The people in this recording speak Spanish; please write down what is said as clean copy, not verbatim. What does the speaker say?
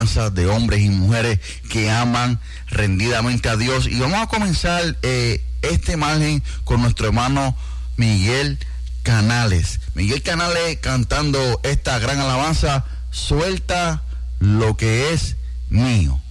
alabanzas de hombres y mujeres que aman rendidamente a Dios. Y vamos a comenzar esta imagen con nuestro hermano Miguel Canales. Miguel Canales cantando esta gran alabanza, Suelta lo que es mío.